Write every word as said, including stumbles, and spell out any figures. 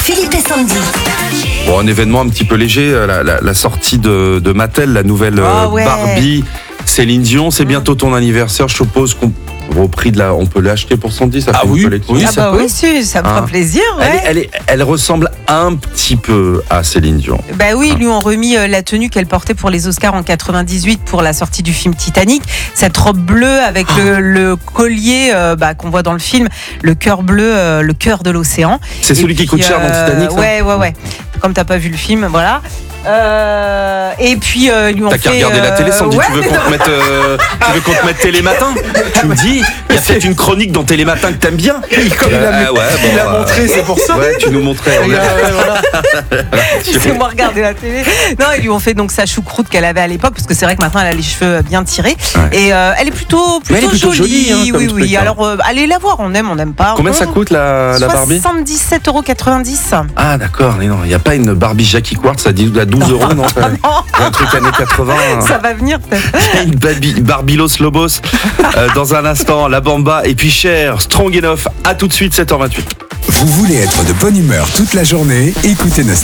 Philippe et Sandy. Bon, un événement un petit peu léger, la, la, la sortie de, de Mattel, la nouvelle Oh, ouais. Barbie. Céline Dion, c'est bientôt ton anniversaire, je suppose qu'on au prix de la, on peut l'acheter pour Sandy, ça fait Ah une oui, collection. oui, Ah ça bah peut. oui, si, ça me fera Hein. plaisir. Elle, Ouais. est- elle, est- elle ressemble un petit peu à Céline Dion. Bah oui, ils lui ont remis euh, la tenue qu'elle portait pour les Oscars en quatre-vingt-dix-huit pour la sortie du film Titanic. Cette robe bleue avec le, le collier euh, bah, qu'on voit dans le film, le cœur bleu, euh, le cœur de l'océan. C'est Et celui qui puis, coûte cher dans euh, Titanic, ça Ouais, ouais, ouais. Comme t'as pas vu le film, voilà. Euh, et puis euh, ils lui ont T'as fait. qu'à regarder la télé, Sandy, ouais, tu veux mais qu'on non. te mette, euh, tu veux qu'on te mette Télématin? Tu me dis, il y a peut-être une chronique dans Télématin que t'aimes bien. Comme il a, Ah ouais, bon, il a euh, montré, c'est pour ça. Ouais, tu nous montrais. on Et, est- euh, voilà. Laissez-moi regarder la télé. Non, ils lui ont fait donc sa choucroute qu'elle avait à l'époque, parce que c'est vrai que maintenant elle a les cheveux bien tirés. Ouais. Et euh, elle est plutôt, plutôt, Mais elle est plutôt jolie. jolie, hein, comme oui, truc, oui. hein. Alors euh, allez la voir, on aime, on n'aime pas. Combien ça On- coûte la, la Barbie? soixante-dix-sept euros quatre-vingt-dix. Ah d'accord, mais non, il n'y a pas une Barbie Jackie Quartz à dix- à douze euros, non, ça- Non, un truc années quatre-vingts. ça va venir peut-être. Une Barbie, Barbilos Lobos. Euh, dans un instant, la Bamba et puis Cher, Strong Enough. À tout de suite, sept heures vingt-huit. Vous voulez être de bonne humeur toute la journée? Écoutez nos